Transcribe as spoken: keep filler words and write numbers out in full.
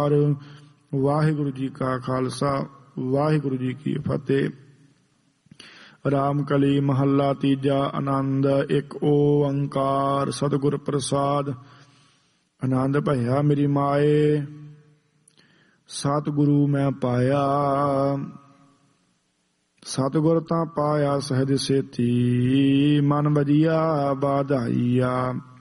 ਵਾਹਿਗੁਰੂ ਜੀ ਕਾ ਖਾਲਸਾ ਵਾਹਿਗੁਰੂ ਜੀ ਕੀ ਫਤਿਹ। ਰਾਮ ਕਲੀ ਮਹੱਲਾ ਤੀਜਾ। ਆਨੰਦ ਇੱਕ ਓੰਕਾਰ ਸਤਿਗੁਰ ਪ੍ਰਸਾਦ। ਆਨੰਦ ਭਇਆ ਮੇਰੀ ਮਾਏ, ਸਤਿਗੁਰੂ ਮੈਂ ਪਾਇਆ। ਸਤਿਗੁਰ ਤਾਂ ਪਾਇਆ ਸਹਿਜ ਸੇਤੀ, ਮਨ ਵਜੀਆ ਬਾਧਾਈਆ।